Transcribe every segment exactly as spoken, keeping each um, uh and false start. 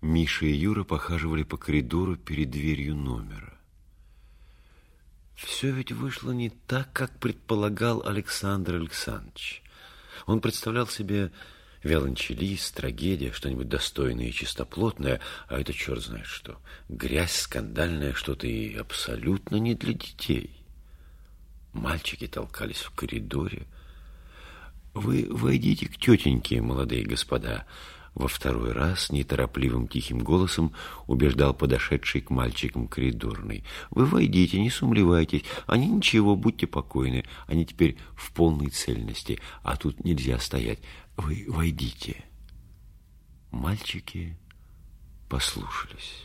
Миша и Юра похаживали по коридору перед дверью номера. Все ведь вышло не так, как предполагал Александр Александрович. Он представлял себе виолончелист, трагедия, что-нибудь достойное и чистоплотное, а это черт знает что. Грязь, скандальное что-то и абсолютно не для детей. Мальчики толкались в коридоре. «Вы войдите к тетеньке, молодые господа», во второй раз неторопливым тихим голосом убеждал подошедший к мальчикам коридорный. «Вы войдите, не сумлевайтесь. Они ничего, будьте покойны. Они теперь в полной цельности, а тут нельзя стоять. Вы войдите». Мальчики послушались.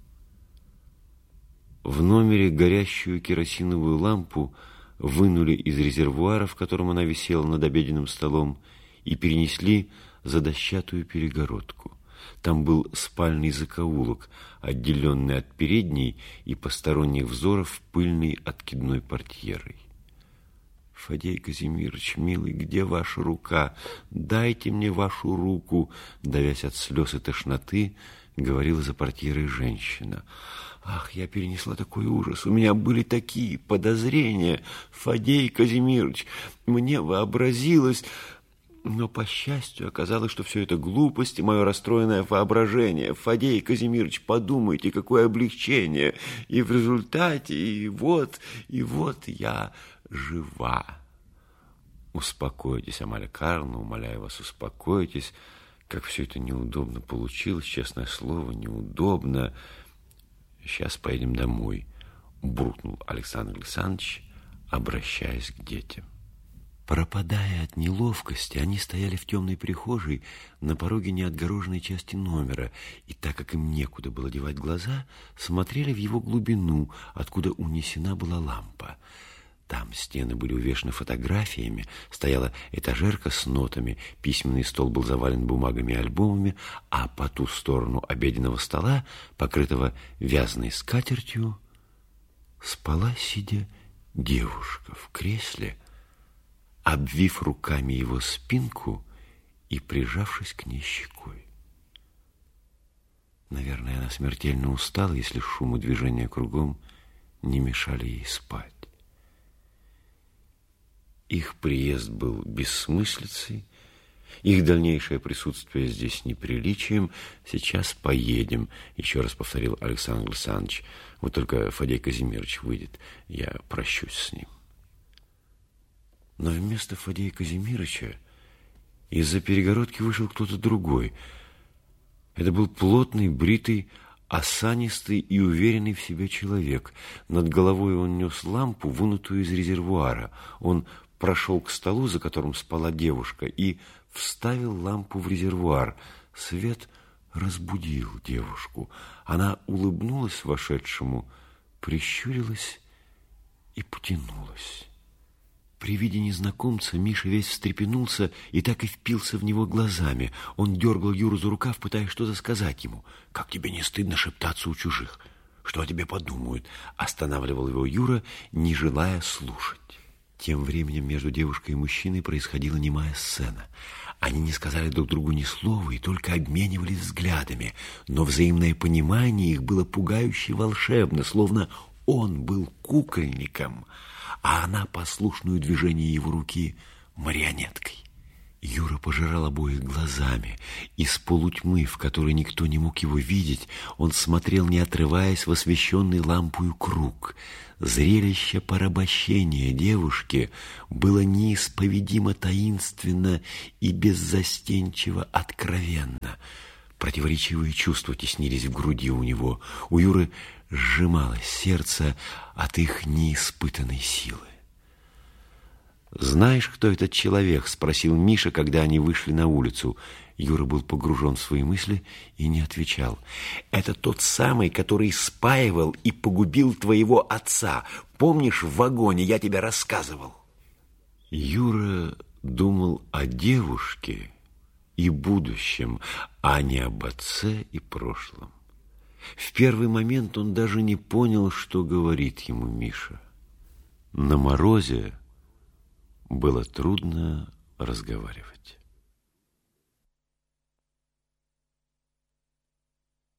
В номере горящую керосиновую лампу вынули из резервуара, в котором она висела над обеденным столом, и перенесли за дощатую перегородку. Там был спальный закоулок, отделенный от передней и посторонних взоров пыльной откидной портьерой. «Фадей Казимирович, милый, где ваша рука? Дайте мне вашу руку!» Давясь от слез и тошноты, говорила за портьерой женщина. «Ах, я перенесла такой ужас! У меня были такие подозрения! Фадей Казимирович, мне вообразилось...» Но, по счастью, оказалось, что все это глупость и мое расстроенное воображение. Фадей Казимирович, подумайте, какое облегчение! И в результате, и вот, и вот я жива. Успокойтесь, Амалия Карловна, умоляю вас, успокойтесь. Как все это неудобно получилось, честное слово, неудобно. Сейчас поедем домой, буркнул Александр Александрович, обращаясь к детям. Пропадая от неловкости, они стояли в темной прихожей на пороге неотгороженной части номера, и так как им некуда было девать глаза, смотрели в его глубину, откуда унесена была лампа. Там стены были увешаны фотографиями, стояла этажерка с нотами, письменный стол был завален бумагами и альбомами, а по ту сторону обеденного стола, покрытого вязаной скатертью, спала, сидя, девушка в кресле, обвив руками его спинку и прижавшись к ней щекой. Наверное, она смертельно устала, если шум и движение кругом не мешали ей спать. Их приезд был бессмыслицей, их дальнейшее присутствие здесь неприличием. Сейчас поедем, еще раз повторил Александр Александрович. Вот только Фадей Казимирович выйдет, я прощусь с ним. Но вместо Фадея Казимировича из-за перегородки вышел кто-то другой. Это был плотный, бритый, осанистый и уверенный в себе человек. Над головой он нес лампу, вынутую из резервуара. Он прошел к столу, за которым спала девушка, и вставил лампу в резервуар. Свет разбудил девушку. Она улыбнулась вошедшему, прищурилась и потянулась. При виде незнакомца Миша весь встрепенулся и так и впился в него глазами. Он дергал Юру за рукав, пытаясь что-то сказать ему. «Как тебе не стыдно шептаться у чужих? Что о тебе подумают?» Останавливал его Юра, не желая слушать. Тем временем между девушкой и мужчиной происходила немая сцена. Они не сказали друг другу ни слова и только обменивались взглядами, но взаимное понимание их было пугающе волшебно, словно он был кукольником, а она послушную движению его руки марионеткой. Юра пожирал обоих глазами. Из полутьмы, в которой никто не мог его видеть, он смотрел, не отрываясь, в освещенный лампою круг. Зрелище порабощения девушки было неисповедимо таинственно и беззастенчиво откровенно. Противоречивые чувства теснились в груди у него. У Юры сжималось сердце от их неиспытанной силы. «Знаешь, кто этот человек?» — спросил Миша, когда они вышли на улицу. Юра был погружен в свои мысли и не отвечал. «Это тот самый, который спаивал и погубил твоего отца. Помнишь, в вагоне я тебе рассказывал?» Юра думал о девушке и будущем, а не об отце и прошлом. В первый момент он даже не понял, что говорит ему Миша. На морозе было трудно разговаривать.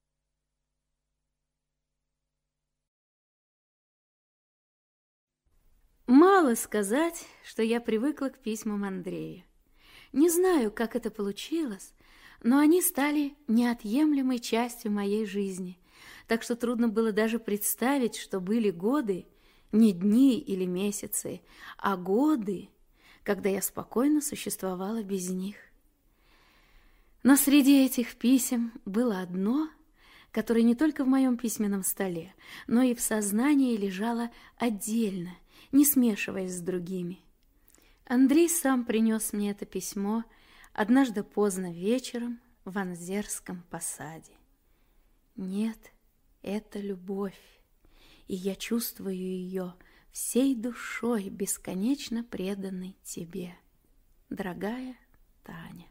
Мало сказать, что я привыкла к письмам Андрея. Не знаю, как это получилось, но они стали неотъемлемой частью моей жизни, так что трудно было даже представить, что были годы, не дни или месяцы, а годы, когда я спокойно существовала без них. Но среди этих писем было одно, которое не только в моем письменном столе, но и в сознании лежало отдельно, не смешиваясь с другими. Андрей сам принес мне это письмо однажды поздно вечером в Анзерском посаде. Нет, это любовь, и я чувствую ее всей душой, бесконечно преданной тебе, дорогая Таня.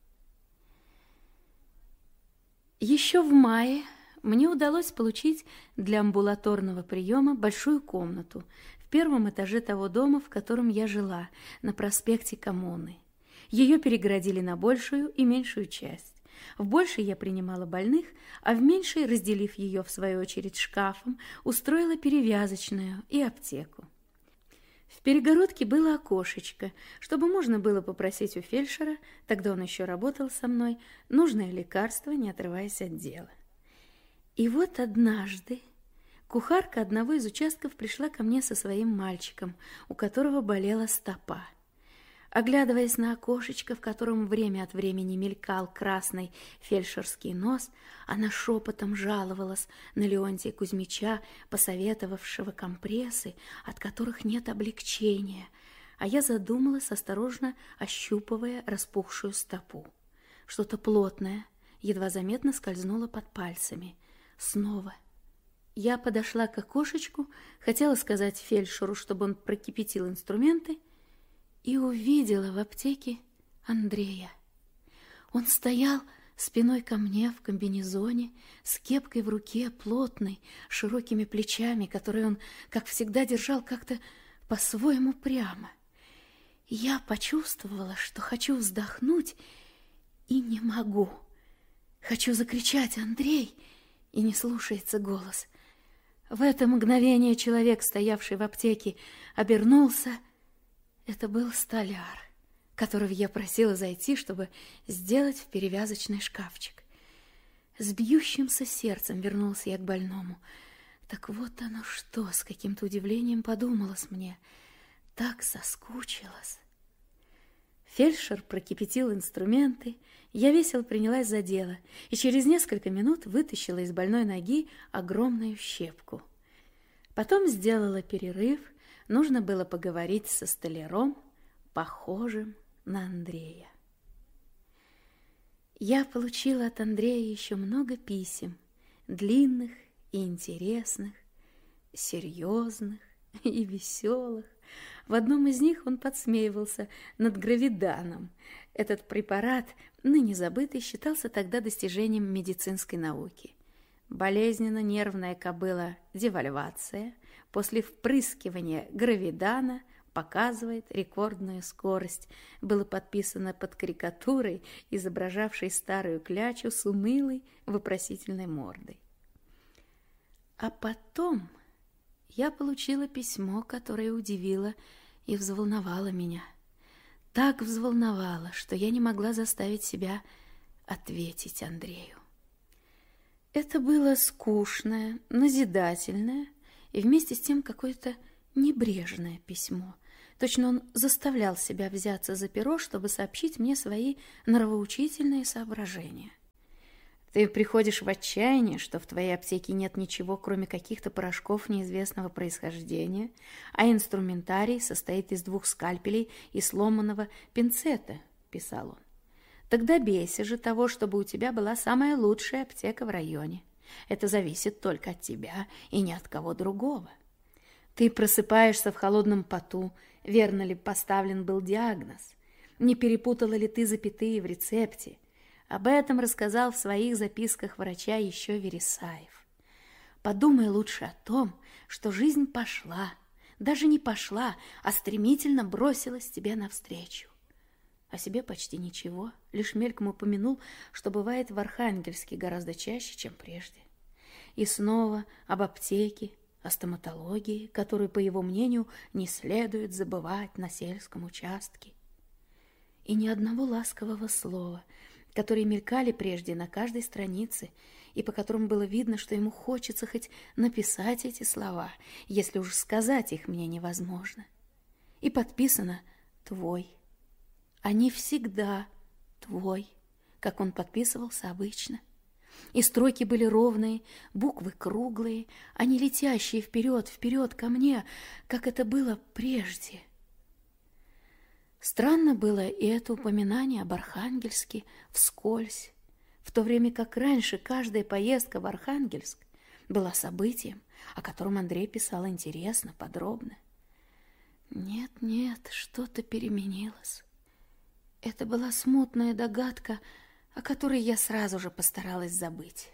Еще в мае мне удалось получить для амбулаторного приема большую комнату в первом этаже того дома, в котором я жила, на проспекте Коммуны. Ее перегородили на большую и меньшую часть. В большей я принимала больных, а в меньшей, разделив ее в свою очередь шкафом, устроила перевязочную и аптеку. В перегородке было окошечко, чтобы можно было попросить у фельдшера, тогда он еще работал со мной, нужное лекарство, не отрываясь от дела. И вот однажды кухарка одного из участков пришла ко мне со своим мальчиком, у которого болела стопа. Оглядываясь на окошечко, в котором время от времени мелькал красный фельдшерский нос, она шепотом жаловалась на Леонтия Кузьмича, посоветовавшего компрессы, от которых нет облегчения, а я задумалась, осторожно ощупывая распухшую стопу. Что-то плотное, едва заметно скользнуло под пальцами. Снова. Я подошла к окошечку, хотела сказать фельдшеру, чтобы он прокипятил инструменты, и увидела в аптеке Андрея. Он стоял спиной ко мне в комбинезоне, с кепкой в руке, плотной, широкими плечами, которые он, как всегда, держал как-то по-своему прямо. И я почувствовала, что хочу вздохнуть, и не могу. Хочу закричать «Андрей!» и не слушается голос. В это мгновение человек, стоявший в аптеке, обернулся. Это был столяр, которого я просила зайти, чтобы сделать в перевязочный шкафчик. С бьющимся сердцем вернулся я к больному. Так вот оно что, с каким-то удивлением подумалось мне. Так соскучилась. Фельдшер прокипятил инструменты, я весело принялась за дело и через несколько минут вытащила из больной ноги огромную щепку. Потом сделала перерыв. Нужно было поговорить со столяром, похожим на Андрея. Я получила от Андрея еще много писем, длинных и интересных, серьезных и веселых. В одном из них он подсмеивался над гравиданом. Этот препарат, ныне забытый, считался тогда достижением медицинской науки. Болезненно-нервная кобыла девальвация после впрыскивания гравидана показывает рекордную скорость. Было подписано под карикатурой, изображавшей старую клячу с унылой вопросительной мордой. А потом я получила письмо, которое удивило и взволновало меня. Так взволновало, что я не могла заставить себя ответить Андрею. Это было скучное, назидательное и вместе с тем какое-то небрежное письмо. Точно он заставлял себя взяться за перо, чтобы сообщить мне свои нравоучительные соображения. Ты приходишь в отчаяние, что в твоей аптеке нет ничего, кроме каких-то порошков неизвестного происхождения, а инструментарий состоит из двух скальпелей и сломанного пинцета, писал он. Тогда добейся же того, чтобы у тебя была самая лучшая аптека в районе. Это зависит только от тебя и ни от кого другого. Ты просыпаешься в холодном поту, верно ли поставлен был диагноз? Не перепутала ли ты запятые в рецепте? Об этом рассказал в своих записках врача еще Вересаев. Подумай лучше о том, что жизнь пошла, даже не пошла, а стремительно бросилась тебе навстречу. О себе почти ничего, лишь мельком упомянул, что бывает в Архангельске гораздо чаще, чем прежде. И снова об аптеке, о стоматологии, которую, по его мнению, не следует забывать на сельском участке. И ни одного ласкового слова, которые мелькали прежде на каждой странице, и по которым было видно, что ему хочется хоть написать эти слова, если уж сказать их мне невозможно. И подписано «Твой». Они всегда твой, как он подписывался обычно. И строки были ровные, буквы круглые, а не летящие вперед, вперед ко мне, как это было прежде. Странно было и это упоминание об Архангельске вскользь, в то время как раньше каждая поездка в Архангельск была событием, о котором Андрей писал интересно, подробно. Нет, нет, что-то переменилось. Это была смутная догадка, о которой я сразу же постаралась забыть.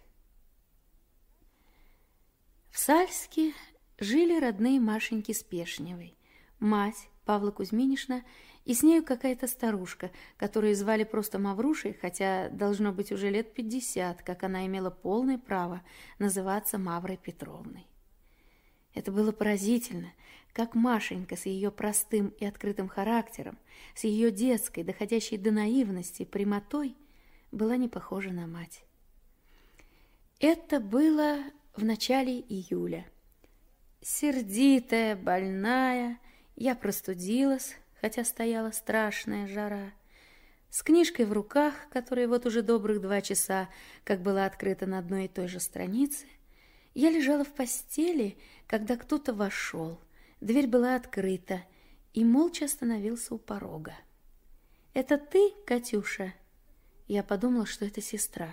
В Сальске жили родные Машеньки Спешневой, мать Павла Кузьминишна и с нею какая-то старушка, которую звали просто Маврушей, хотя должно быть уже лет пятьдесят, как она имела полное право называться Маврой Петровной. Это было поразительно, как Машенька с ее простым и открытым характером, с ее детской, доходящей до наивности, прямотой, была не похожа на мать. Это было в начале июля. Сердитая, больная, я простудилась, хотя стояла страшная жара. С книжкой в руках, которая вот уже добрых два часа, как была открыта на одной и той же странице, я лежала в постели, когда кто-то вошел. Дверь была открыта, и молча остановился у порога. «Это ты, Катюша?» Я подумала, что это сестра.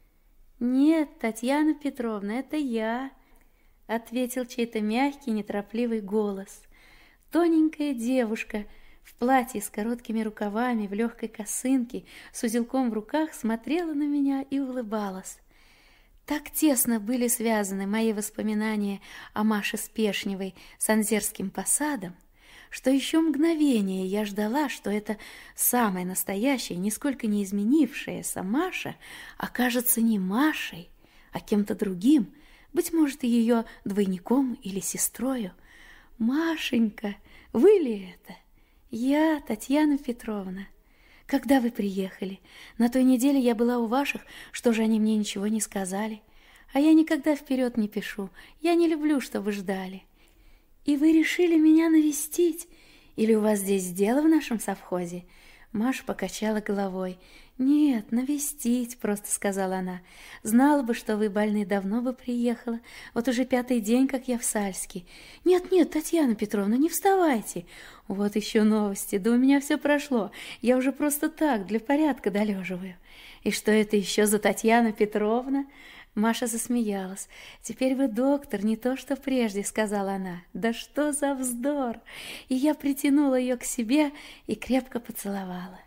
«Нет, Татьяна Петровна, это я», — ответил чей-то мягкий, неторопливый голос. Тоненькая девушка в платье с короткими рукавами, в легкой косынке, с узелком в руках смотрела на меня и улыбалась. Так тесно были связаны мои воспоминания о Маше Спешневой с Анзерским посадом, что еще мгновение я ждала, что эта самая настоящая, нисколько не изменившаяся Маша окажется не Машей, а кем-то другим, быть может, и ее двойником или сестрою. «Машенька, вы ли это?» «Я, Татьяна Петровна. Когда вы приехали? На той неделе я была у ваших, что же они мне ничего не сказали? А я никогда вперед не пишу, я не люблю, чтобы ждали. И вы решили меня навестить? Или у вас здесь дело в нашем совхозе?» Маша покачала головой. «Нет, навестить», — просто сказала она. «Знала бы, что вы больны, давно бы приехала. Вот уже пятый день, как я в Сальске». «Нет-нет, Татьяна Петровна, не вставайте». «Вот еще новости, да у меня все прошло. Я уже просто так, для порядка долеживаю». «И что это еще за Татьяна Петровна?» Маша засмеялась. «Теперь вы доктор, не то что прежде», — сказала она. «Да что за вздор!» И я притянула ее к себе и крепко поцеловала.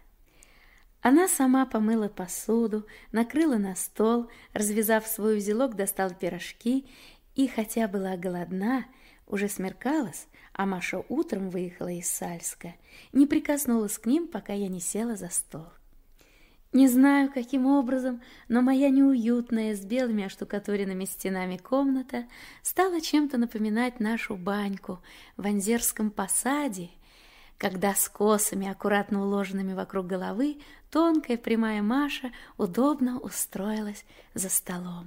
Она сама помыла посуду, накрыла на стол, развязав свой узелок, достала пирожки, и, хотя была голодна, уже смеркалась, а Маша утром выехала из Сальска, не прикоснулась к ним, пока я не села за стол. Не знаю, каким образом, но моя неуютная, с белыми оштукатуренными стенами комната стала чем-то напоминать нашу баньку в Анзерском посаде, когда с косами, аккуратно уложенными вокруг головы, тонкая прямая Маша удобно устроилась за столом.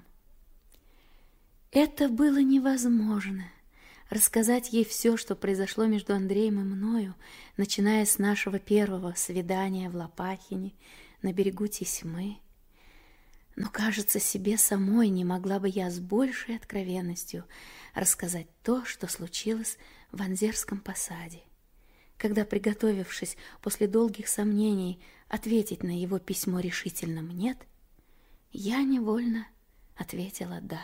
Это было невозможно. Рассказать ей все, что произошло между Андреем и мною, начиная с нашего первого свидания в Лопахине, на берегу Тесьмы. Но, кажется, себе самой не могла бы я с большей откровенностью рассказать то, что случилось в Анзерском посаде. Когда, приготовившись после долгих сомнений ответить на его письмо решительным «нет», я невольно ответила «да».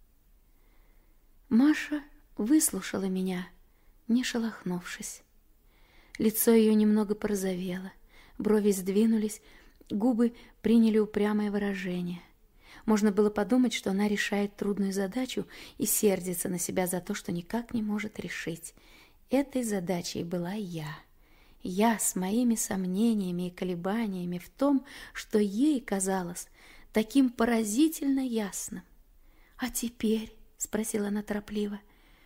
Маша выслушала меня, не шелохнувшись. Лицо ее немного порозовело, брови сдвинулись, губы приняли упрямое выражение. Можно было подумать, что она решает трудную задачу и сердится на себя за то, что никак не может решить. Этой задачей была я. Я с моими сомнениями и колебаниями в том, что ей казалось таким поразительно ясным. «А теперь?» — спросила она торопливо.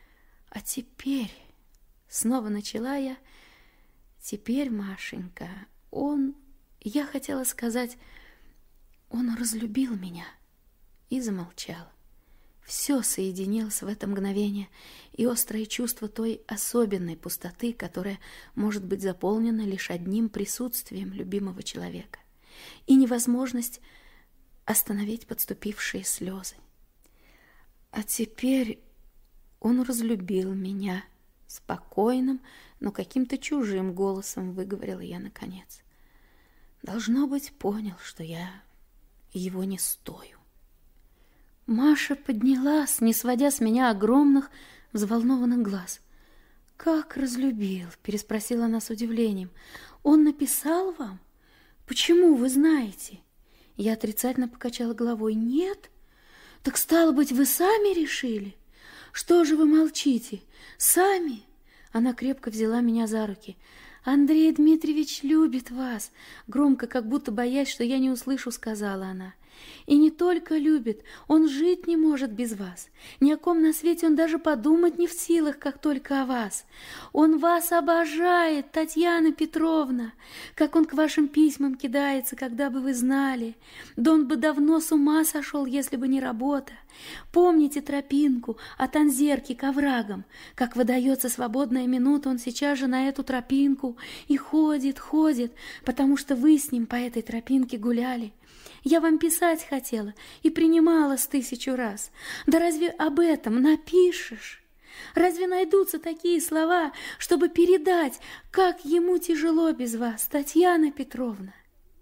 А теперь, снова начала я, теперь, Машенька, он, я хотела сказать, он разлюбил меня, и замолчала. Все соединилось в это мгновение, и острое чувство той особенной пустоты, которая может быть заполнена лишь одним присутствием любимого человека, и невозможность остановить подступившие слезы. А теперь он разлюбил меня, спокойным, но каким-то чужим голосом выговорила я наконец. Должно быть, понял, что я его не стою. Маша поднялась, не сводя с меня огромных, взволнованных глаз. «Как разлюбил?» – переспросила она с удивлением. «Он написал вам? Почему, вы знаете?» Я отрицательно покачала головой. «Нет? Так, стало быть, вы сами решили? Что же вы молчите? Сами?» Она крепко взяла меня за руки. «Андрей Дмитриевич любит вас!» Громко, как будто боясь, что я не услышу, сказала она. «И не только любит, он жить не может без вас. Ни о ком на свете он даже подумать не в силах, как только о вас. Он вас обожает, Татьяна Петровна, как он к вашим письмам кидается, когда бы вы знали. Да он бы давно с ума сошел, если бы не работа. Помните тропинку от Анзерки к оврагам? Как выдается свободная минута, он сейчас же на эту тропинку и ходит, ходит, потому что вы с ним по этой тропинке гуляли. Я вам писать хотела и принимала с тысячу раз. Да разве об этом напишешь? Разве найдутся такие слова, чтобы передать, как ему тяжело без вас, Татьяна Петровна?»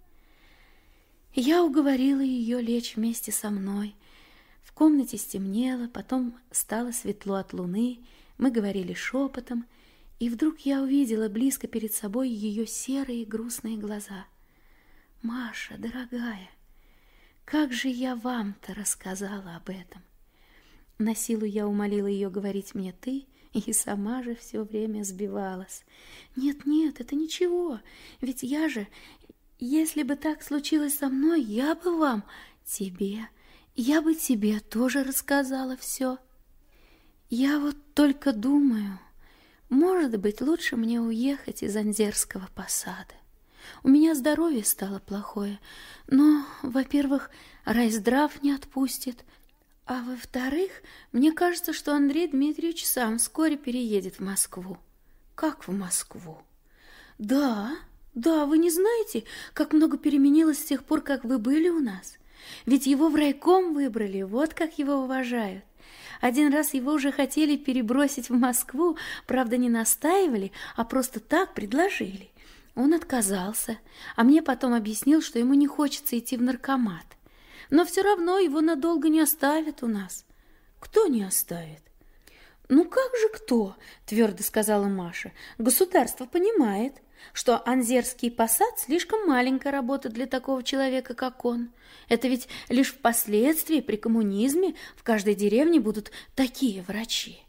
Я уговорила ее лечь вместе со мной. В комнате стемнело, потом стало светло от луны, мы говорили шепотом, и вдруг я увидела близко перед собой ее серые грустные глаза. «Маша, дорогая, как же я вам-то рассказала об этом?» На силу я умолила ее говорить мне «ты», и сама же все время сбивалась. «Нет, нет, это ничего, ведь я же, если бы так случилось со мной, я бы вам, тебе, я бы тебе тоже рассказала все. Я вот только думаю, может быть, лучше мне уехать из Анзерского посада. У меня здоровье стало плохое, но, во-первых, райздрав не отпустит, а во-вторых, мне кажется, что Андрей Дмитриевич сам вскоре переедет в Москву». «Как в Москву?» «Да, да, вы не знаете, как много переменилось с тех пор, как вы были у нас? Ведь его в райком выбрали, вот как его уважают. Один раз его уже хотели перебросить в Москву, правда, не настаивали, а просто так предложили. Он отказался, а мне потом объяснил, что ему не хочется идти в наркомат. Но все равно его надолго не оставят у нас». «Кто не оставит?» «Ну как же кто?» – твердо сказала Маша. «Государство понимает, что Анзерский посад слишком маленькая работа для такого человека, как он. Это ведь лишь впоследствии при коммунизме в каждой деревне будут такие врачи».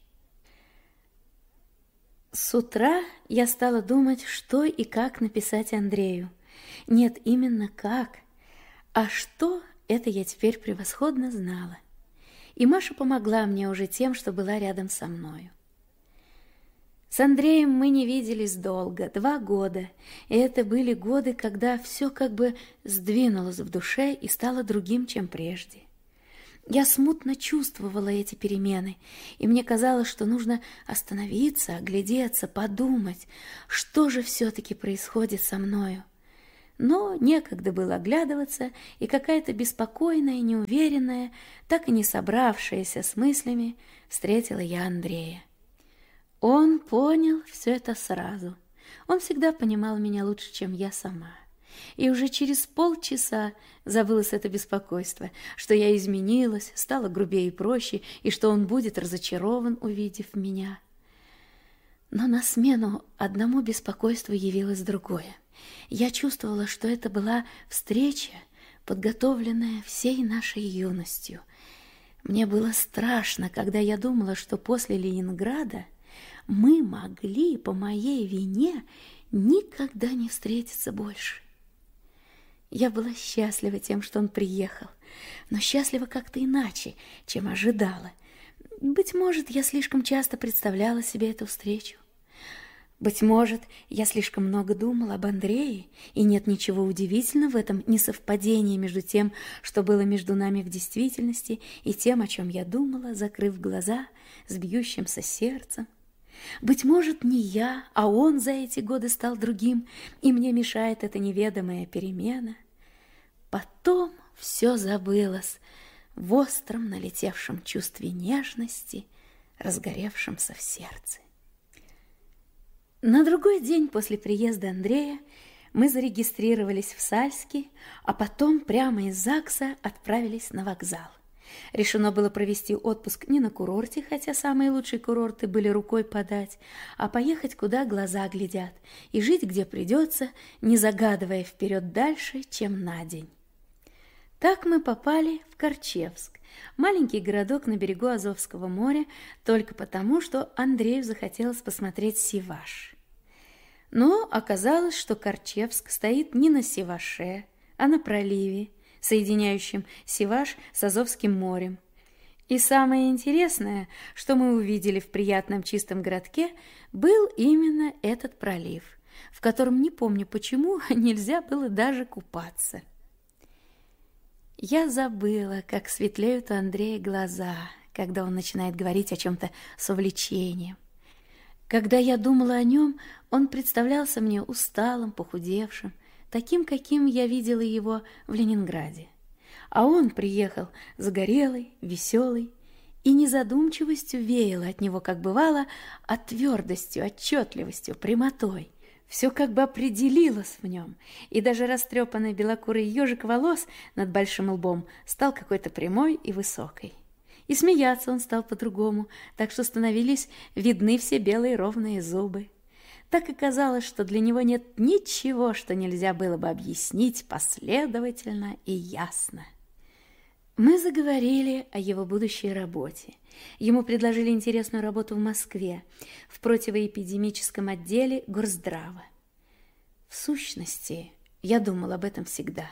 С утра я стала думать, что и как написать Андрею. Нет, именно как. А что, это я теперь превосходно знала. И Маша помогла мне уже тем, что была рядом со мною. С Андреем мы не виделись долго, два года, и это были годы, когда все как бы сдвинулось в душе и стало другим, чем прежде. Я смутно чувствовала эти перемены, и мне казалось, что нужно остановиться, оглядеться, подумать, что же все-таки происходит со мною. Но некогда было оглядываться, и какая-то беспокойная, неуверенная, так и не собравшаяся с мыслями, встретила я Андрея. Он понял все это сразу. Он всегда понимал меня лучше, чем я сама. И уже через полчаса забылось это беспокойство, что я изменилась, стала грубее и проще, и что он будет разочарован, увидев меня. Но на смену одному беспокойству явилось другое. Я чувствовала, что это была встреча, подготовленная всей нашей юностью. Мне было страшно, когда я думала, что после Ленинграда мы могли по моей вине никогда не встретиться больше. Я была счастлива тем, что он приехал, но счастлива как-то иначе, чем ожидала. Быть может, я слишком часто представляла себе эту встречу. Быть может, я слишком много думала об Андрее, и нет ничего удивительного в этом несовпадении между тем, что было между нами в действительности, и тем, о чем я думала, закрыв глаза с бьющимся сердцем. Быть может, не я, а он за эти годы стал другим, и мне мешает эта неведомая перемена. Потом все забылось в остром налетевшем чувстве нежности, разгоревшемся в сердце. На другой день после приезда Андрея мы зарегистрировались в Сальске, а потом прямо из ЗАГСа отправились на вокзал. Решено было провести отпуск не на курорте, хотя самые лучшие курорты были рукой подать, а поехать, куда глаза глядят, и жить, где придется, не загадывая вперед дальше, чем на день. Так мы попали в Корчевск, маленький городок на берегу Азовского моря, только потому, что Андрею захотелось посмотреть Сиваш. Но оказалось, что Корчевск стоит не на Сиваше, а на проливе, соединяющем Сиваш с Азовским морем. И самое интересное, что мы увидели в приятном чистом городке, был именно этот пролив, в котором, не помню почему, нельзя было даже купаться. Я забыла, как светлеют у Андрея глаза, когда он начинает говорить о чем-то с увлечением. Когда я думала о нем, он представлялся мне усталым, похудевшим, таким, каким я видела его в Ленинграде. А он приехал загорелый, веселый, и незадумчивостью веяло от него, как бывало, а твердостью, отчетливостью, прямотой. Все как бы определилось в нем, и даже растрепанный белокурый ежик волос над большим лбом стал какой-то прямой и высокой. И смеяться он стал по-другому, так что становились видны все белые ровные зубы. Так и казалось, что для него нет ничего, что нельзя было бы объяснить последовательно и ясно. Мы заговорили о его будущей работе. Ему предложили интересную работу в Москве, в противоэпидемическом отделе Горздрава. В сущности, я думал об этом всегда.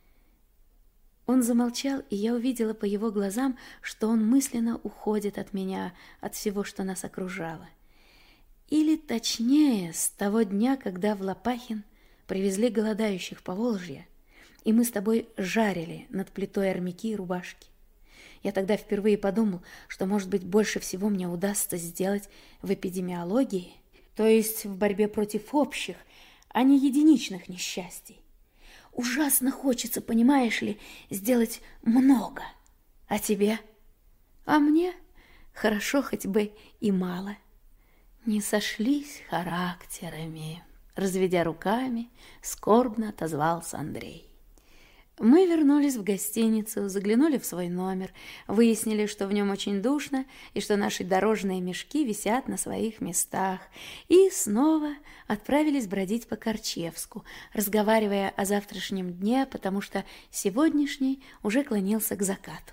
Он замолчал, и я увидела по его глазам, что он мысленно уходит от меня, от всего, что нас окружало. Или, точнее, с того дня, когда в Лопахин привезли голодающих по Волжье, и мы с тобой жарили над плитой армяки и рубашки. Я тогда впервые подумал, что, может быть, больше всего мне удастся сделать в эпидемиологии, то есть в борьбе против общих, а не единичных несчастий. Ужасно хочется, понимаешь ли, сделать много. А тебе? А мне хорошо хоть бы и мало. Не сошлись характерами, разведя руками, скорбно отозвался Андрей. Мы вернулись в гостиницу, заглянули в свой номер, выяснили, что в нем очень душно и что наши дорожные мешки висят на своих местах, и снова отправились бродить по Корчевску, разговаривая о завтрашнем дне, потому что сегодняшний уже клонился к закату.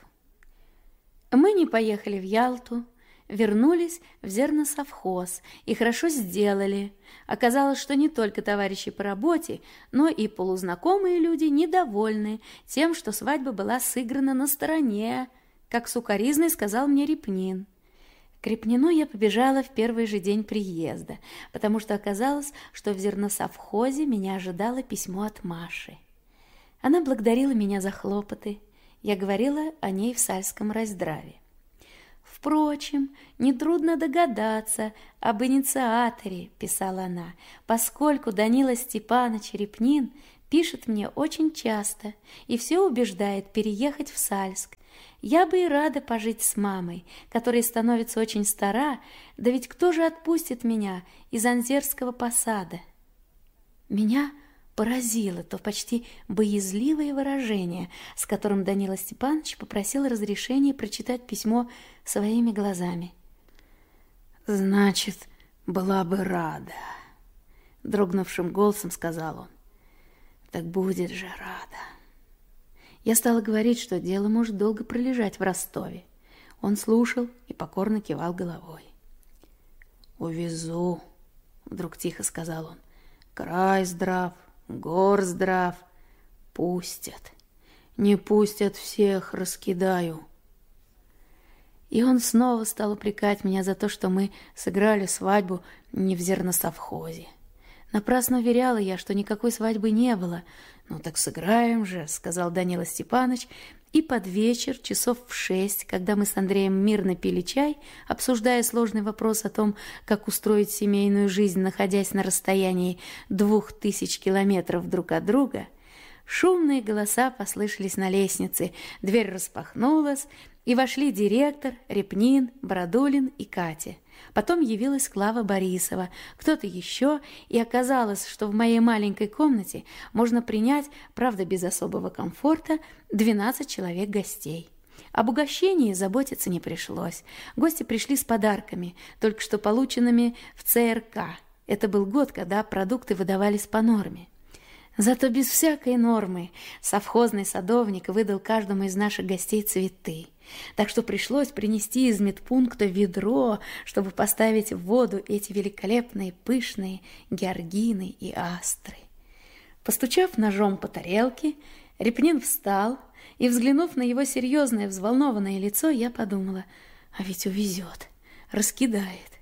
Мы не поехали в Ялту, вернулись в зерносовхоз и хорошо сделали. Оказалось, что не только товарищи по работе, но и полузнакомые люди недовольны тем, что свадьба была сыграна на стороне, как сукоризной сказал мне Репнин. К Репнину я побежала в первый же день приезда, потому что оказалось, что в зерносовхозе меня ожидало письмо от Маши. Она благодарила меня за хлопоты. Я говорила о ней в Сальском райздраве. «Впрочем, нетрудно догадаться об инициаторе», – писала она, «поскольку Данила Степанович Репнин пишет мне очень часто и все убеждает переехать в Сальск. Я бы и рада пожить с мамой, которая становится очень стара, да ведь кто же отпустит меня из Анзерского посада?» Меня поразило то почти боязливое выражение, с которым Данила Степанович попросил разрешения прочитать письмо своими глазами. «Значит, была бы рада», — дрогнувшим голосом сказал он. «Так будет же рада». Я стала говорить, что дело может долго пролежать в Ростове. Он слушал и покорно кивал головой. «Увезу», — вдруг тихо сказал он. «Край здрав, гор здрав, пустят. Не пустят, всех раскидаю». И он снова стал упрекать меня за то, что мы сыграли свадьбу не в зерносовхозе. Напрасно уверяла я, что никакой свадьбы не было. «Ну так сыграем же», — сказал Данила Степанович, и под вечер, часов в шесть, когда мы с Андреем мирно пили чай, обсуждая сложный вопрос о том, как устроить семейную жизнь, находясь на расстоянии двух тысяч километров друг от друга, шумные голоса послышались на лестнице, дверь распахнулась, и вошли директор, Репнин, Бородулин и Катя. Потом явилась Клава Борисова, кто-то еще, и оказалось, что в моей маленькой комнате можно принять, правда без особого комфорта, двенадцать человек гостей. Об угощении заботиться не пришлось. Гости пришли с подарками, только что полученными в ЦРК. Это был год, когда продукты выдавались по норме. Зато без всякой нормы совхозный садовник выдал каждому из наших гостей цветы. Так что пришлось принести из медпункта ведро, чтобы поставить в воду эти великолепные пышные георгины и астры. Постучав ножом по тарелке, Репнин встал, и, взглянув на его серьезное взволнованное лицо, я подумала, а ведь увезет, раскидает.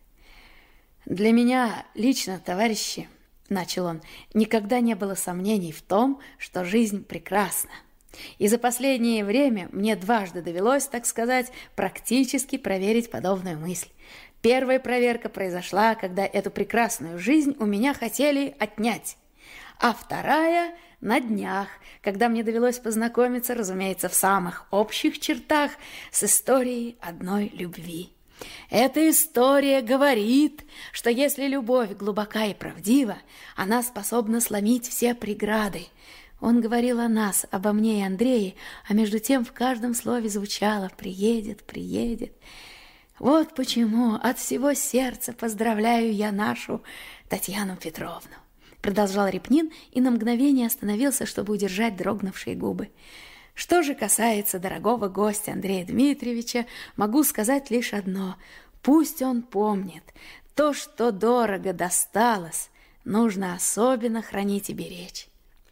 «Для меня лично, товарищи, — начал он, — никогда не было сомнений в том, что жизнь прекрасна. И за последнее время мне дважды довелось, так сказать, практически проверить подобную мысль. Первая проверка произошла, когда эту прекрасную жизнь у меня хотели отнять, а вторая — на днях, когда мне довелось познакомиться, разумеется, в самых общих чертах с историей одной любви. Эта история говорит, что если любовь глубока и правдива, она способна сломить все преграды. Он говорил о нас, обо мне и Андрее, а между тем в каждом слове звучало «приедет, приедет». Вот почему от всего сердца поздравляю я нашу Татьяну Петровну. Продолжал Репнин и на мгновение остановился, чтобы удержать дрогнувшие губы. Что же касается дорогого гостя Андрея Дмитриевича, могу сказать лишь одно. Пусть он помнит, то, что дорого досталось, нужно особенно хранить и беречь.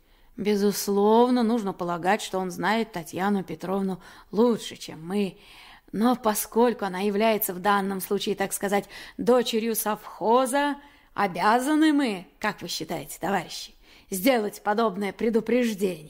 Безусловно, нужно полагать, что он знает Татьяну Петровну лучше, чем мы. Но поскольку она является в данном случае, так сказать, дочерью совхоза, обязаны мы, как вы считаете, товарищи, сделать подобное предупреждение.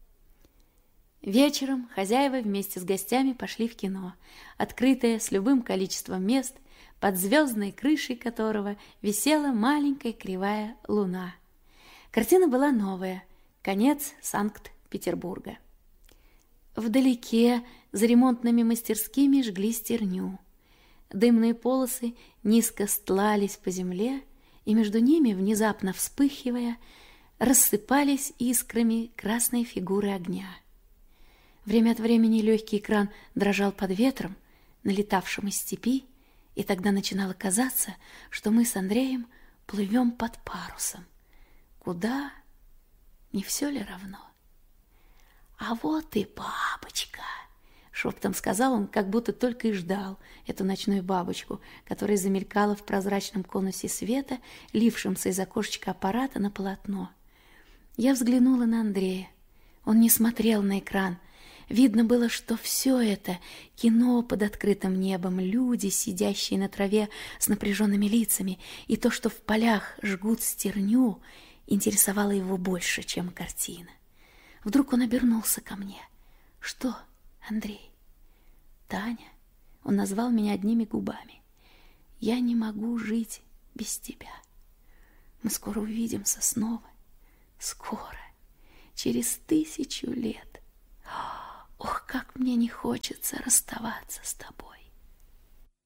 Вечером хозяева вместе с гостями пошли в кино, открытое с любым количеством мест, под звездной крышей которого висела маленькая кривая луна. Картина была новая, конец Санкт-Петербурга. Вдалеке за ремонтными мастерскими жгли стерню. Дымные полосы низко стлались по земле, и между ними, внезапно вспыхивая, рассыпались искрами красные фигуры огня. Время от времени легкий экран дрожал под ветром, налетавшим из степи, и тогда начинало казаться, что мы с Андреем плывем под парусом. Куда? Не все ли равно? «А вот и бабочка!» — шептом сказал он, как будто только и ждал эту ночную бабочку, которая замелькала в прозрачном конусе света, лившемся из окошечка аппарата на полотно. Я взглянула на Андрея. Он не смотрел на экран. Видно было, что все это — кино под открытым небом, люди, сидящие на траве с напряженными лицами, и то, что в полях жгут стерню, интересовало его больше, чем картина. Вдруг он обернулся ко мне. «Что, Андрей?» «Таня», — он назвал меня одними губами, — «я не могу жить без тебя. Мы скоро увидимся снова. Скоро, через тысячу лет. Ох, как мне не хочется расставаться с тобой».